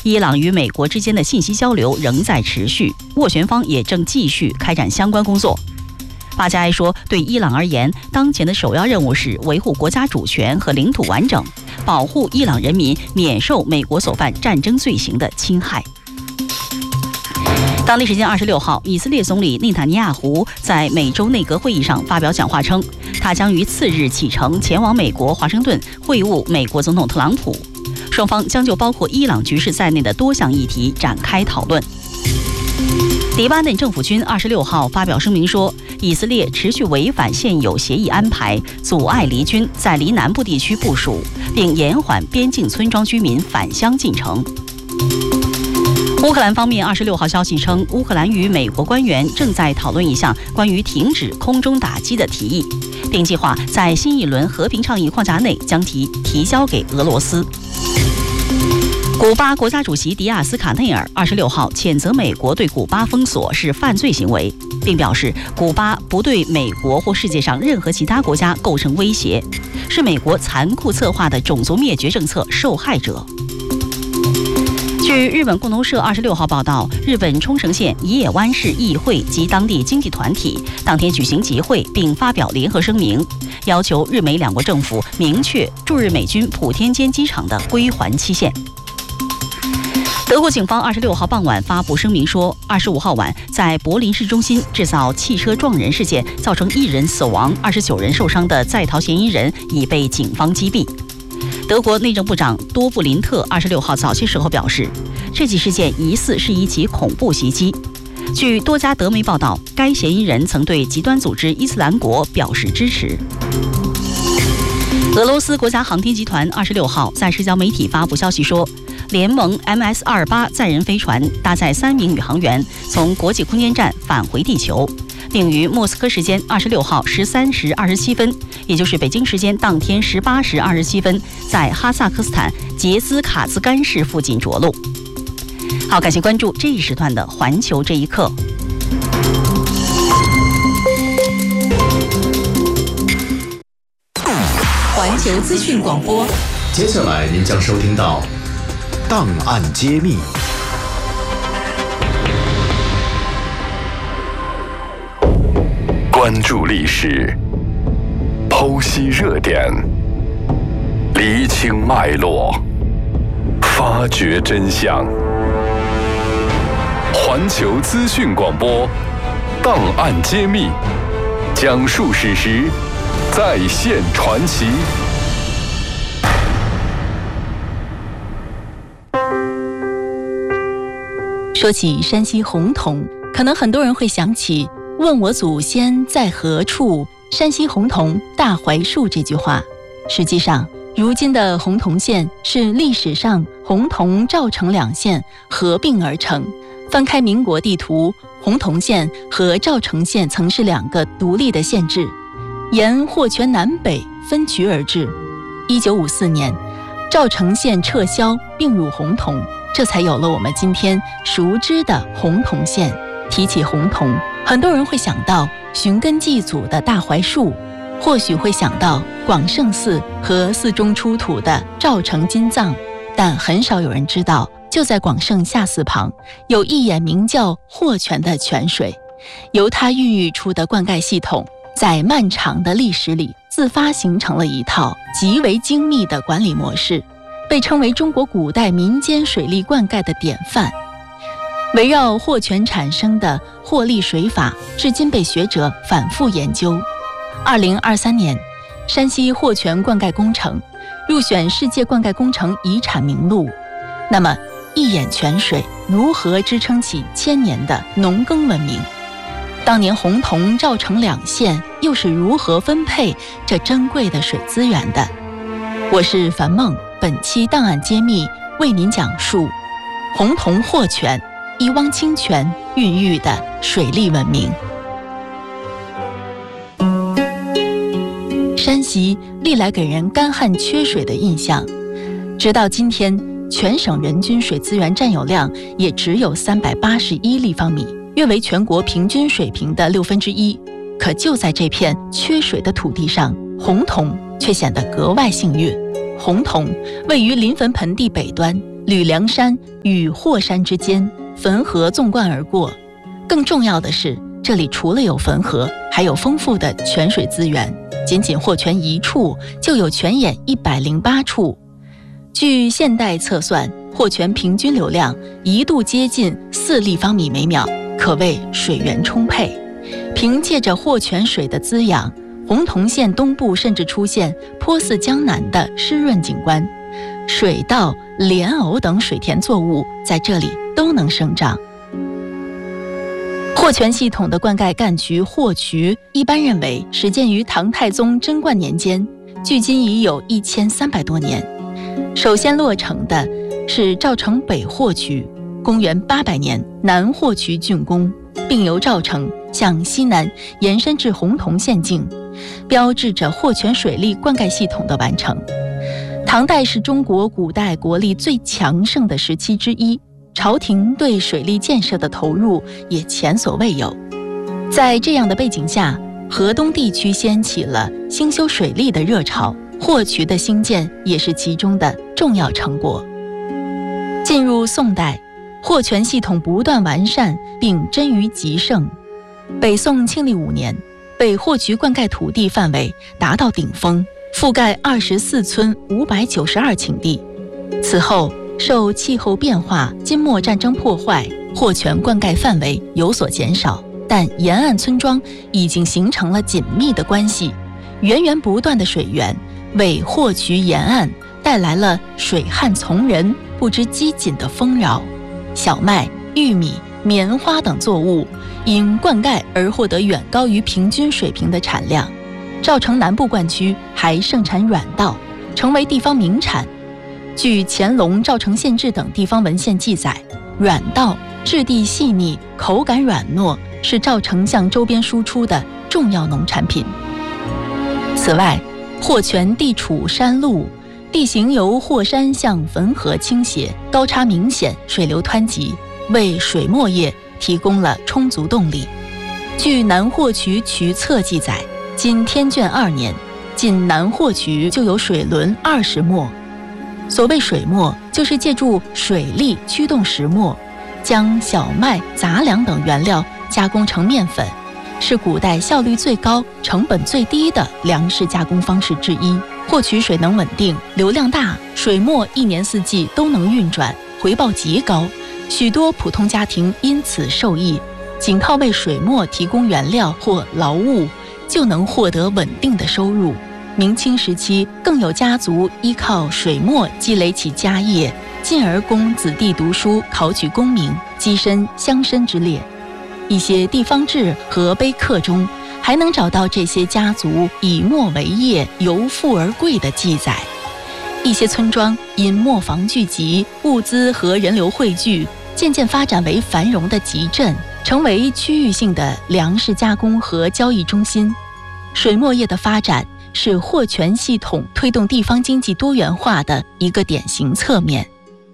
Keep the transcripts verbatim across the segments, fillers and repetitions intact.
伊朗与美国之间的信息交流仍在持续，斡旋方也正继续开展相关工作。巴加埃说，对伊朗而言，当前的首要任务是维护国家主权和领土完整，保护伊朗人民免受美国所犯战争罪行的侵害。当地时间二十六号，以色列总理内塔尼亚胡在美洲内阁会议上发表讲话称，他将于次日启程前往美国华盛顿会晤美国总统特朗普，双方将就包括伊朗局势在内的多项议题展开讨论。黎巴嫩政府军二十六号发表声明说，以色列持续违反现有协议安排，阻碍黎军在黎南部地区部署，并延缓边境村庄居民返乡进程。乌克兰方面二十六号消息称，乌克兰与美国官员正在讨论一项关于停止空中打击的提议，并计划在新一轮和平倡议框架内将其提交给俄罗斯。古巴国家主席迪亚斯卡内尔二十六号谴责美国对古巴封锁是犯罪行为，并表示古巴不对美国或世界上任何其他国家构成威胁，是美国残酷策划的种族灭绝政策受害者。据日本共同社二十六号报道，日本冲绳县宜野湾市议会及当地经济团体当天举行集会，并发表联合声明，要求日美两国政府明确驻日美军普天间机场的归还期限。德国警方二十六号傍晚发布声明说，二十五号晚在柏林市中心制造汽车撞人事件造成一人死亡、二十九人受伤的在逃嫌疑人已被警方击毙。德国内政部长多布林特二十六号早些时候表示，这起事件疑似是一起恐怖袭击。据多家德媒报道，该嫌疑人曾对极端组织伊斯兰国表示支持。俄罗斯国家航天集团二十六号在社交媒体发布消息说，联盟 M S 二十八 载人飞船搭载三名宇航员从国际空间站返回地球，并于莫斯科时间二十六号十三时二十七分，也就是北京时间当天十八时二十七分，在哈萨克斯坦杰兹卡兹干市附近着陆。好，感谢关注这一时段的环球这一刻。 环球资讯广播， 接下来您将收听到档案揭秘。 关注历史，剖析热点，厘清脉络，发掘真相。环球资讯广播，档案揭秘，讲述史实，再现传奇。 说起山西洪洞，可能很多人会想起“问我祖先在何处，山西洪洞大槐树”这句话。实际上，如今的洪洞县是历史上洪洞、赵城两县合并而成。翻开民国地图，洪洞县和赵城县曾是两个独立的县制，沿霍泉南北分局而治。一九五四年，赵城县撤销并入洪洞，这才有了我们今天熟知的洪洞县。提起洪洞，很多人会想到寻根祭祖的大槐树，或许会想到广胜寺和寺中出土的赵城金藏，但很少有人知道，就在广胜下寺旁有一眼名叫霍泉的泉水，由它孕育出的灌溉系统，在漫长的历史里自发形成了一套极为精密的管理模式，被称为中国古代民间水利灌溉的典范。围绕霍泉产生的霍利水法，至今被学者反复研究。二零二三年，山西霍泉灌溉工程入选世界灌溉工程遗产名录。那么，一眼泉水如何支撑起千年的农耕文明？当年洪洞、赵城两县又是如何分配这珍贵的水资源的？我是樊梦，本期档案揭秘为您讲述洪洞霍泉一汪清泉孕育的水利文明。山西历来给人干旱缺水的印象，直到今天，全省人均水资源占有量也只有三百八十一立方米，约为全国平均水平的六分之一。可就在这片缺水的土地上，洪洞却显得格外幸运。洪洞位于临汾盆地北端， 吕梁山与霍山之间，汾河纵贯而过。更重要的是，这里除了有汾河，还有丰富的泉水资源。仅仅霍泉一处就有泉眼一百零八处。据现代测算，霍泉平均流量一度接近四立方米每秒，可谓水源充沛。凭借着霍泉水的滋养，洪洞县东部甚至出现颇似江南的湿润景观，水稻、莲藕等水田作物在这里都能生长。霍泉系统的灌溉干渠霍渠，一般认为始建于唐太宗贞观年间，距今已有一千三百多年。首先落成的是赵城北霍渠，公元八百年南霍渠竣工，并由赵城向西南延伸至洪洞县境，标志着霍泉水利灌溉系统的完成。唐代是中国古代国力最强盛的时期之一，朝廷对水利建设的投入也前所未有。在这样的背景下，河东地区掀起了兴修水利的热潮，霍渠的兴建也是其中的重要成果。进入宋代，霍泉系统不断完善并臻于极盛。北宋庆历五年，北霍渠灌溉土地范围达到顶峰，覆盖二十四村五百九十二顷地。此后受气候变化、金末战争破坏，霍泉灌溉范围有所减少，但沿岸村庄已经形成了紧密的关系，源源不断的水源为霍渠沿岸带来了水旱从人不知饥馑的丰饶。小麦、玉米、棉花等作物因灌溉而获得远高于平均水平的产量。赵城南部灌区还盛产软稻，成为地方名产。据乾隆《赵城县志》等地方文献记载，软稻质地细腻，口感软糯，是赵城向周边输出的重要农产品。此外，霍泉地处山路，地形由霍山向汾河倾斜，高差明显，水流湍急，为水磨业提供了充足动力。据南霍渠渠册记载，今天眷二年，仅南霍渠就有水轮二十磨。所谓水磨，就是借助水力驱动石磨，将小麦、杂粮等原料加工成面粉，是古代效率最高、成本最低的粮食加工方式之一。霍渠水能稳定，流量大，水磨一年四季都能运转，回报极高，许多普通家庭因此受益。仅靠为水磨提供原料或劳务，就能获得稳定的收入。明清时期，更有家族依靠水磨积累起家业，进而供子弟读书、考取功名，跻身乡绅之列。一些地方志和碑刻中，还能找到这些家族以磨为业、由富而贵的记载。一些村庄因磨坊聚集，物资和人流汇聚，渐渐发展为繁荣的集镇，成为区域性的粮食加工和交易中心。水磨业的发展是霍泉系统推动地方经济多元化的一个典型侧面。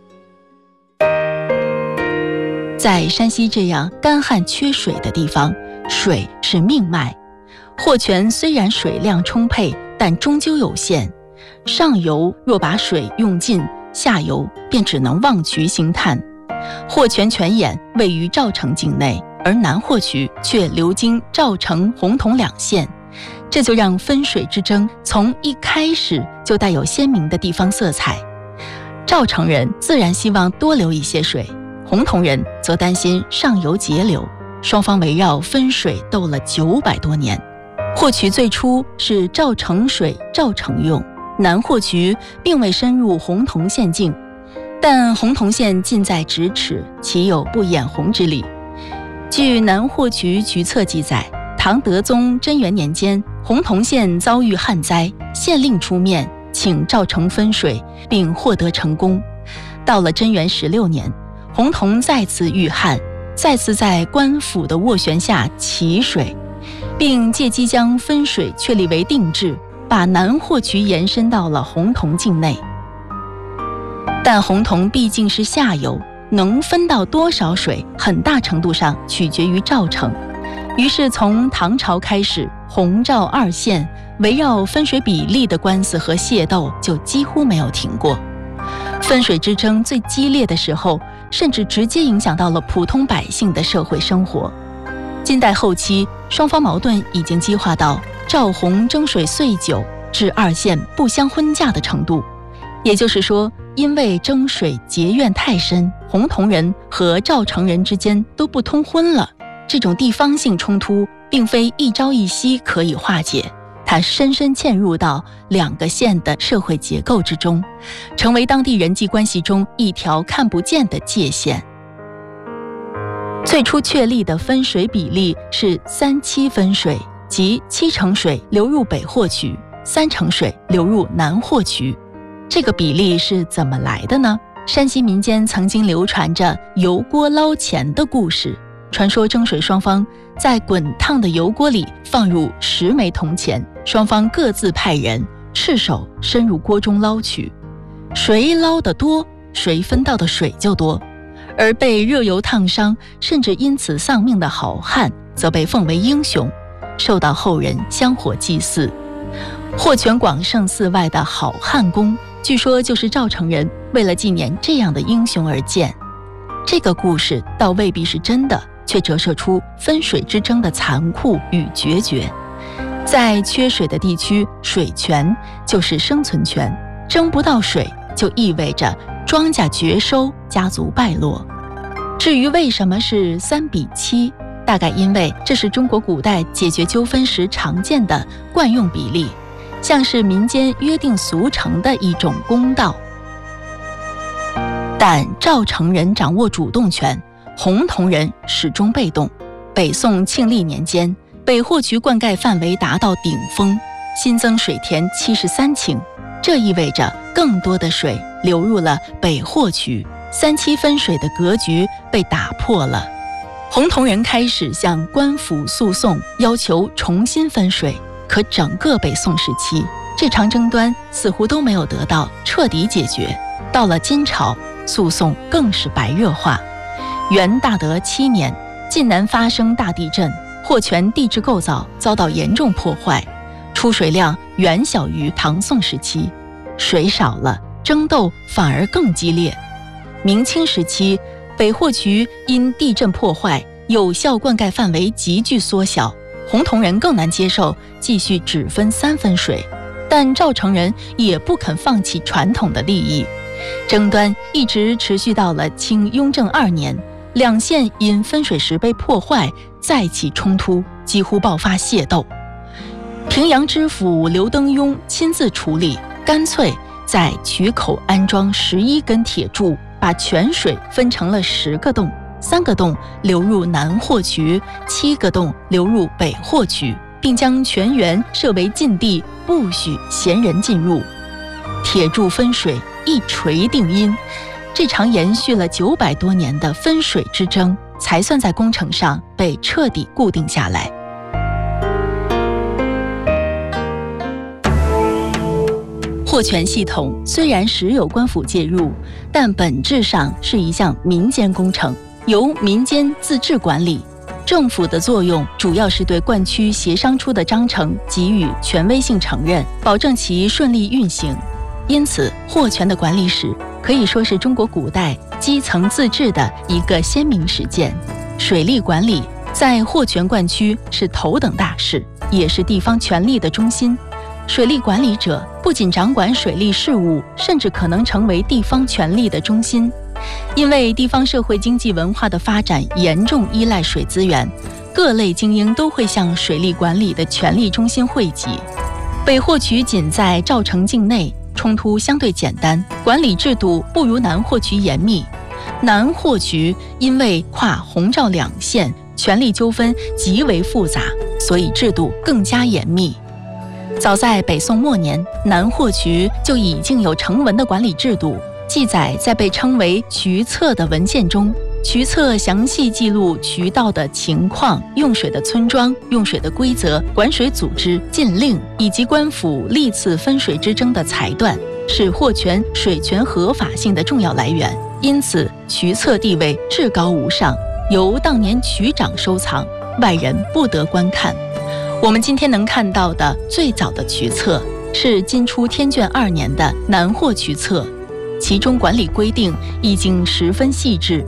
在山西这样干旱缺水的地方，水是命脉。霍泉虽然水量充沛，但终究有限。上游若把水用尽，下游便只能望渠兴叹。霍泉泉眼位于赵城境内，而南霍渠却流经赵城、洪洞两县，这就让分水之争从一开始就带有鲜明的地方色彩。赵城人自然希望多留一些水，洪洞人则担心上游截流，双方围绕分水斗了九百多年。霍渠最初是赵城水赵城用，南霍渠并未深入洪洞县境，但洪洞县近在咫尺，岂有不眼红之理？据南霍渠渠册记载，唐德宗贞元年间，洪洞县遭遇旱灾，县令出面请赵城分水，并获得成功。到了贞元十六年，洪洞再次遇旱，再次在官府的斡旋下起水，并借机将分水确立为定制，把南霍渠延伸到了洪洞境内。但洪洞毕竟是下游，能分到多少水，很大程度上取决于赵城。于是从唐朝开始，洪赵二县围绕分水比例的官司和械斗就几乎没有停过。 分水之争最激烈的时候，甚至直接影响到了普通百姓的社会生活。金代后期，双方矛盾已经激化到赵弘征水岁久，至二县不相婚嫁的程度。也就是说，因为征水结怨太深，洪同人和赵成人之间都不通婚了。这种地方性冲突并非一朝一夕可以化解，它深深嵌入到两个县的社会结构之中，成为当地人际关系中一条看不见的界限。最初确立的分水比例是三七分水，即七成水流入北霍渠，三成水流入南霍渠。这个比例是怎么来的呢？山西民间曾经流传着油锅捞钱的故事，传说征水双方在滚烫的油锅里放入十枚铜钱，双方各自派人赤手伸入锅中捞取，谁捞得多，谁分到的水就多。而被热油烫伤甚至因此丧命的好汉则被奉为英雄，受到后人香火祭祀。霍泉广胜寺外的好汉宫，据说就是赵成人为了纪念这样的英雄而建。这个故事倒未必是真的，却折射出分水之争的残酷与决绝。在缺水的地区，水权就是生存权，争不到水就意味着庄稼绝收，家族败落。至于为什么是三比七，大概因为这是中国古代解决纠纷时常见的惯用比例，像是民间约定俗成的一种公道。但赵成人掌握主动权，洪同人始终被动。北宋庆历年间，北霍渠灌溉范围达到顶峰，新增水田七十三顷，这意味着更多的水流入了北霍渠，三七分水的格局被打破了。洪同人开始向官府诉讼，要求重新分水。可整个北宋时期，这场争端似乎都没有得到彻底解决。到了金朝，诉讼更是白热化。元大德七年，晋南发生大地震，霍泉地质构造遭到严重破坏，出水量远小于唐宋时期，水少了，争斗反而更激烈。明清时期，北霍渠因地震破坏，有效灌溉范围急剧缩小，洪同人更难接受继续只分三分水，但赵成人也不肯放弃传统的利益。争端一直持续到了清雍正二年，两县因分水时被破坏，再起冲突，几乎爆发械斗。平阳知府刘登庸亲自处理，干脆在渠口安装十一根铁柱，把泉水分成了十个洞，三个洞流入南霍渠，七个洞流入北霍渠，并将泉源设为禁地，不许闲人进入。铁柱分水一锤定音，这场延续了九百多年的分水之争才算在工程上被彻底固定下来。霍泉系统虽然时有官府介入，但本质上是一项民间工程，由民间自治管理。政府的作用主要是对灌区协商出的章程给予权威性承认，保证其顺利运行。因此，霍泉的管理史可以说是中国古代基层自治的一个鲜明实践。水利管理在霍泉灌区是头等大事，也是地方权力的中心。水利管理者不仅掌管水利事务，甚至可能成为地方权力的中心。因为地方社会经济文化的发展严重依赖水资源，各类精英都会向水利管理的权力中心汇集。北霍渠仅在赵城境内，冲突相对简单，管理制度不如南霍渠严密。南霍渠因为跨洪赵两县，权力纠纷极为复杂，所以制度更加严密。早在北宋末年，南霍渠就已经有成文的管理制度，记载在被称为渠册的文献中。渠册详细记录渠道的情况、用水的村庄、用水的规则、管水组织、禁令以及官府历次分水之争的裁断，是霍泉水权合法性的重要来源。因此，渠册地位至高无上，由当年渠长收藏，外人不得观看。我们今天能看到的最早的渠册是金初天眷二年的南霍渠册。 其中管理规定已经十分细致，